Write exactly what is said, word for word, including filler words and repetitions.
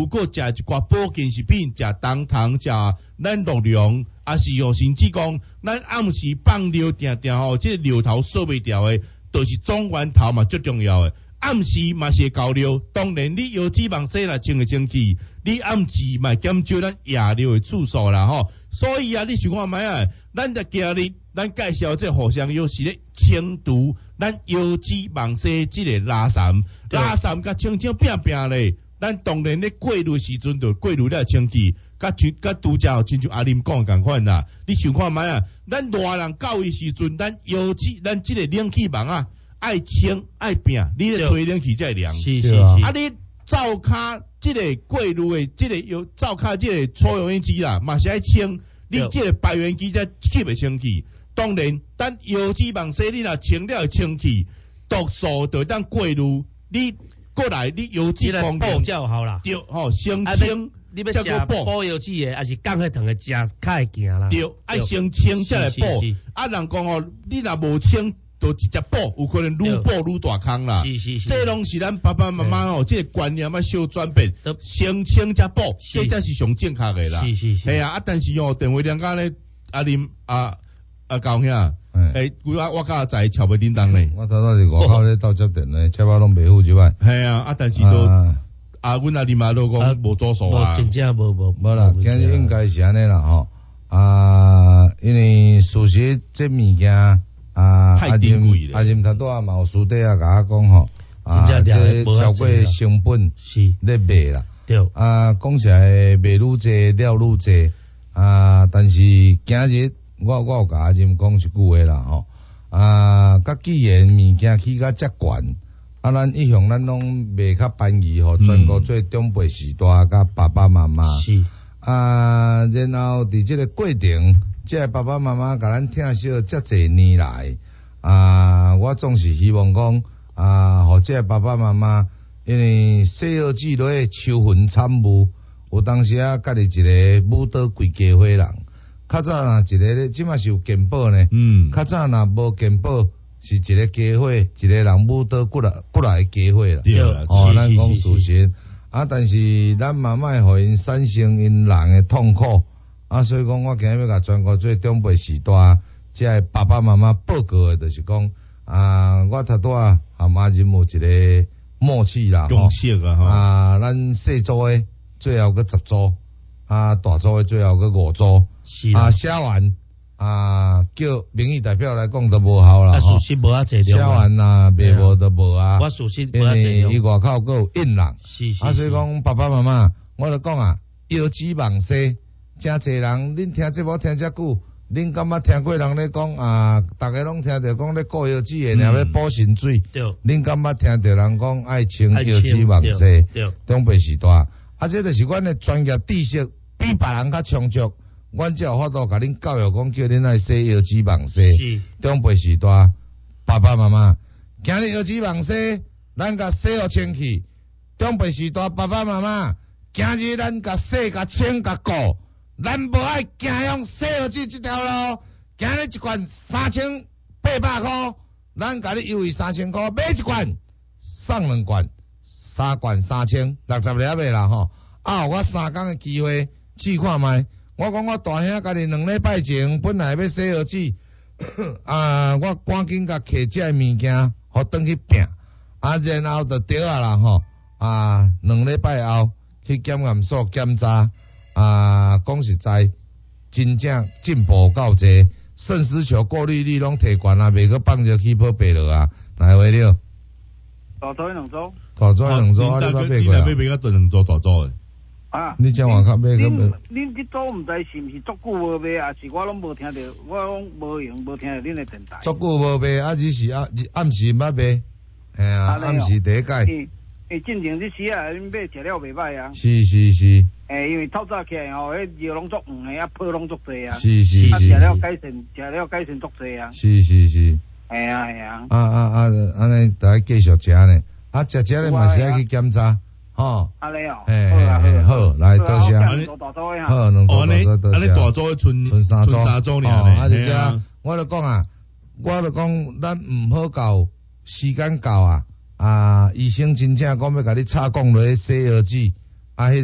如果食一寡保健食品，食冬糖，食咱鹿茸，啊是哦，甚至讲咱暗时放尿定定吼，即、这个尿头扫袂掉诶，就是总源头嘛最重要诶。暗时嘛是会交尿，当然你腰子网洗啦清会清气，你暗时嘛减少咱夜尿诶次数啦吼。所以啊，你想看觅啊，咱在今日咱介绍这互相药是咧清除咱腰子网洗即个垃圾，垃圾甲清清拼拼咧。咱当然咧过滤时阵就过滤了清气，甲像甲拄则亲像阿林讲共款啦。你想看觅啊，咱大人到位时阵，咱腰子咱即个冷气网啊。爱清爱拼，你咧吹冷气才会凉。 是是是。 啊，你灶骹即个过滤的，即个有灶骹即个抽油烟机啦，嘛是爱清。你即个排烟机才吸袂清气。当然，咱油脂网洗你若清了会清气，毒素就当过滤。你过来，你油脂方面才有效啦。 对，吼，先清。 你要食补油脂的，还是降血糖的，食较会行啦。 对，爱先清才来补。啊，人讲吼，你若无清。都直接补，有可能愈补愈大坑啦。 是是是， 这拢是咱爸爸妈妈哦，这个观念要小转变，先清才补，这才是上正确的啦。 是是是， 系啊，啊，但是哦，电话两家咧，阿林啊啊高兄，诶，我我家在桥尾叮当咧。 我头头是外口咧斗接电咧，车牌拢袂付之外。 系啊，啊，但是都啊，阮阿林嘛都讲无做数啊。 真正无无。 无啦，今日应该是安尼啦吼。啊，因为事实这物件。啊， 太珍贵了。 阿任头拄啊嘛有师弟啊，甲我讲吼，啊，这超过成本是咧卖啦。 对。 啊，讲实卖愈济，了愈济。啊，但是今日我我有甲阿任讲一句话啦吼。啊，甲既然物件起甲遮悬，啊，咱一向咱拢卖较便宜吼，全国做长辈时代甲爸爸妈妈。 是。啊， 然后伫即个过程。即个爸爸妈妈甲咱疼惜遮侪年来，啊，我总是希望讲，啊，互即个爸爸妈妈，因为细儿子落去秋坟参悟，有当时啊，家己一个舞蹈规家伙人，较早若一个咧，即马是有健保呢，嗯，较早若无健保，是一个家伙，一个人舞蹈过来过来的家伙啦， 对啦， 哦，咱讲事实，啊，但是咱慢慢互因产生因人的痛苦。啊，所以讲，我今日要甲全国做长辈时代，即个爸爸妈妈报告的，就是讲，啊，我头拄啊，含阿任有一个默契啦， 共识啊， 啊，咱细组诶，最后个十组，啊，大组诶，最后个五组， 是啊，写完，啊，叫民意代表来讲都无效啦， 啊，事实无啊，侪写完啦，卖无都无啊， 我事实无啊，侪因为伊外口佫有印人， 是是， 啊，所以讲爸爸妈妈，我就讲啊，腰子网洗。真侪人，恁听节目听遮久，恁感觉听过人咧讲啊？大家拢听着讲咧顾腰子诶，然后要补肾水。 对。 恁感觉听着人讲爱清腰子网洗， 对。 长辈时代，啊，这就是阮诶专业知识比别人较充足。阮才有法度甲恁教育讲，叫恁爱洗腰子网洗。 是。 长辈时代，爸爸妈妈，今日腰子网洗，咱甲洗互清气。长辈时代，爸爸妈妈，今日咱甲洗甲清甲顾。咱无爱行用洗腰子这条路，今日一罐三千八百块，咱甲你优惠三千块，买一罐送两罐，三罐三千六十粒的啦吼。啊，我三工的机会试看卖。我讲我大兄家己两礼拜前本来要洗腰子，啊，我赶紧甲摕这物件，互转去拼，啊，然后就对啊啦吼。啊，两礼拜后去检验所检查。啊，讲实在，真正进步够济，肾丝球过滤率拢提悬啊，袂阁放着起泡白落啊，来回了。 大组两组。 大组两组，啊，你捌买过啊？ 你买买个两组大组诶。 啊。 你正话较买个买。 恁这组毋知是毋是足久无买啊？是我拢无听到，我讲无用，无听到恁诶电台。 足久无买，啊，只是啊，暗时捌买，哎呀，暗时第一届。 诶，进前这时啊，恁买食了袂歹啊。 是是是。 诶，因为透早起来吼，迄肉拢足黄诶，啊，泡拢足济啊。 是是是。 啊，食了改善，食了改善足济啊。 是是是。 系啊系啊。 啊啊啊！安尼大家继续食呢，啊，食食咧嘛是爱去检查，吼。 安尼哦。 诶诶好，来多谢。好，两组大组多谢。 安尼大组剩剩三组， 三组尔啊，而且我就讲啊，我就讲咱毋好到时间到啊。啊！医生真正讲要甲你插讲落去洗腰子，啊，迄、那个。